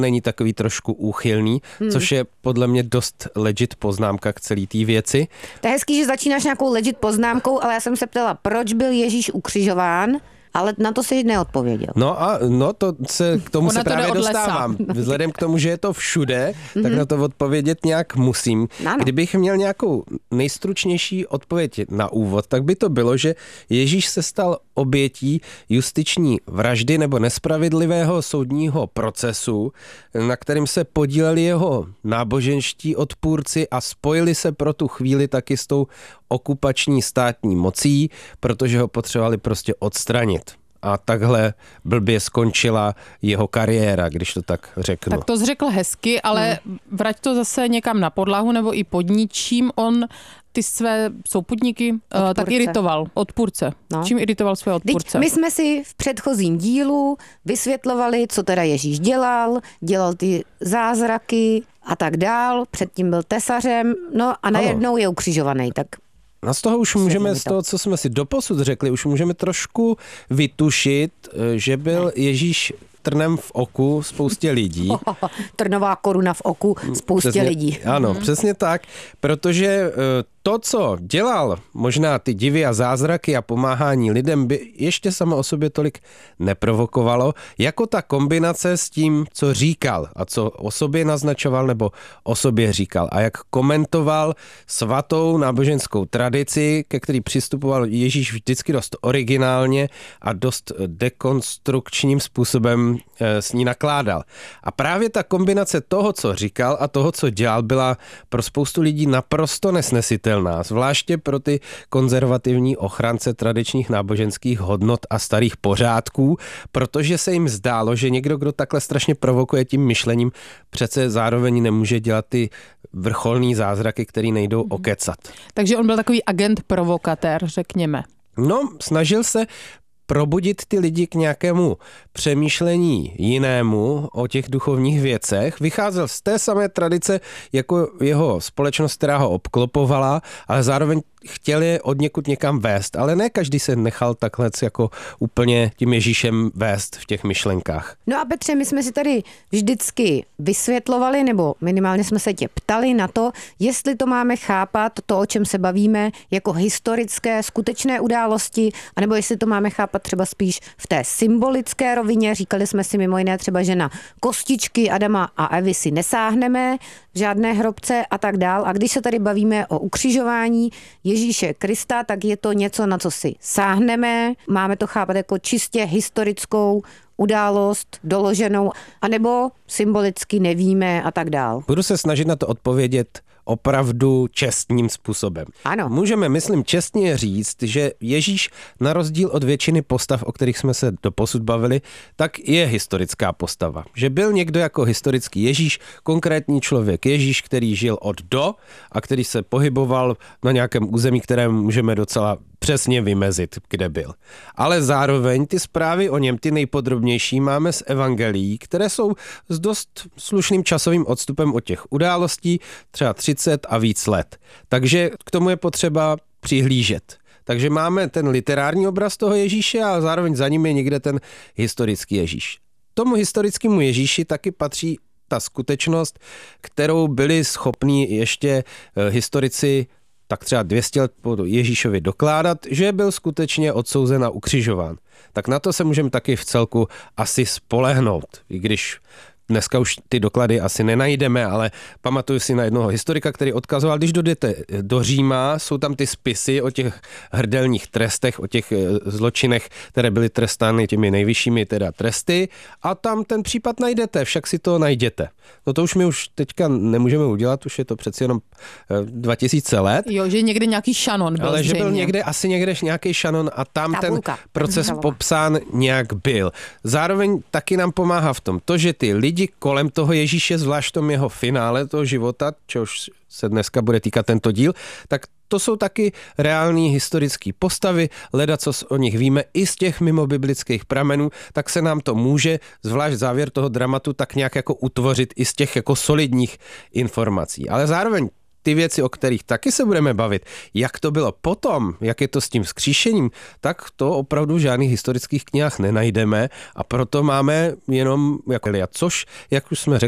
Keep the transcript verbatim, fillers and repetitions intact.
není takový trošku úchylný, hmm. což je podle mě dost legit poznámka k celé té věci. To je hezký, že začínáš nějakou legit poznámkou, ale já jsem se ptala, proč byl Ježíš ukřižován? Ale na to si neodpověděl. No a no to se k tomu se právě dostávám. Vzhledem k tomu, že je to všude, mm-hmm. tak na to odpovědět nějak musím. Ano. Kdybych měl nějakou nejstručnější odpověď na úvod, tak by to bylo, že Ježíš se stal obětí justiční vraždy nebo nespravedlivého soudního procesu, na kterým se podíleli jeho náboženští odpůrci a spojili se pro tu chvíli taky s tou okupační státní mocí, protože ho potřebovali prostě odstranit. A takhle blbě skončila jeho kariéra, když to tak řeknu. Tak to řekl hezky, ale hmm. vrať to zase někam na podlahu nebo i pod ničím. On ty své souputníky uh, tak iritoval. Odpůrce. No. Čím iritoval své odpůrce? Teď my jsme si v předchozím dílu vysvětlovali, co teda Ježíš dělal, dělal ty zázraky a tak dál. Předtím byl tesařem, no a najednou je ukřižovaný, tak... A z toho už můžeme, z toho, co jsme si doposud řekli, už můžeme trošku vytušit, že byl Ježíš trnem v oku spoustě lidí. Oh, trnová koruna v oku spoustě přesně, lidí. Ano, mm. přesně tak, protože to, co dělal, možná ty divy a zázraky a pomáhání lidem, by ještě samo o sobě tolik neprovokovalo, jako ta kombinace s tím, co říkal a co o sobě naznačoval nebo o sobě říkal a jak komentoval svatou náboženskou tradici, ke který přistupoval Ježíš vždycky dost originálně a dost dekonstrukčním způsobem s ní nakládal. A právě ta kombinace toho, co říkal a toho, co dělal, byla pro spoustu lidí naprosto nesnesitelná, zvláště pro ty konzervativní ochránce tradičních náboženských hodnot a starých pořádků, protože se jim zdálo, že někdo, kdo takhle strašně provokuje tím myšlením, přece zároveň nemůže dělat ty vrcholný zázraky, který nejdou okecat. Takže on byl takový agent provokatér, řekněme. No, snažil se probudit ty lidi k nějakému přemýšlení jinému o těch duchovních věcech. Vycházel z té samé tradice jako jeho společnost, která ho obklopovala, ale zároveň chtěl je od někud někam vést, ale ne každý se nechal takhle jako úplně tím Ježíšem vést v těch myšlenkách. No a Petře, my jsme si tady vždycky vysvětlovali, nebo minimálně jsme se tě ptali na to, jestli to máme chápat, to, o čem se bavíme, jako historické, skutečné události, anebo jestli to máme chápat třeba spíš v té symbolické rovině. Říkali jsme si mimo jiné třeba, že na kostičky Adama a Evy si nesáhneme, v žádné hrobce a tak dál. A když se tady bavíme o ukřižování Ježíše Krista, tak je to něco, na co si sáhneme. Máme to chápat jako čistě historickou událost, doloženou, anebo symbolicky nevíme a tak dál. Budu se snažit na to odpovědět opravdu čestným způsobem. Ano. Můžeme, myslím, čestně říct, že Ježíš na rozdíl od většiny postav, o kterých jsme se doposud bavili, tak je historická postava. Že byl někdo jako historický Ježíš, konkrétní člověk Ježíš, který žil od do a který se pohyboval na nějakém území, které můžeme docela přesně vymezit, kde byl. Ale zároveň ty zprávy o něm, ty nejpodrobnější, máme z evangelií, které jsou s dost slušným časovým odstupem od těch událostí, třeba třicet a víc let. Takže k tomu je potřeba přihlížet. Takže máme ten literární obraz toho Ježíše a zároveň za ním je někde ten historický Ježíš. Tomu historickému Ježíši taky patří ta skutečnost, kterou byli schopní ještě historici tak třeba dvě stě let po Ježíšovi dokládat, že byl skutečně odsouzen a ukřižován. Tak na to se můžeme taky v celku asi spolehnout, i když dneska už ty doklady asi nenajdeme, ale pamatuju si na jednoho historika, který odkazoval, když dojdete do Říma, jsou tam ty spisy o těch hrdelních trestech, o těch zločinech, které byly trestány těmi nejvyššími teda tresty a tam ten případ najdete, však si to najděte. No to už my už teďka nemůžeme udělat, už je to přeci jenom dva tisíce let. Jo, že někde nějaký šanon byl. Ale zřejmě. že byl někde, asi někde nějaký šanon a tam Tabulka. Ten proces Tabulka. popsán nějak byl. Zároveň taky nám pomáhá v tom to, že ty lidi kolem toho Ježíše, zvlášť v tom jeho finále toho života, čehož se dneska bude týkat tento díl, tak to jsou taky reální historické postavy, ledacos o nich víme i z těch mimobiblických pramenů, tak se nám to může, zvlášť závěr toho dramatu, tak nějak jako utvořit i z těch jako solidních informací. Ale zároveň ty věci, o kterých taky se budeme bavit, jak to bylo potom, jak je to s tím vzkříšením, tak to opravdu v žádných historických knihách nenajdeme a proto máme jenom jako Elia, což, jak už jsme řekli,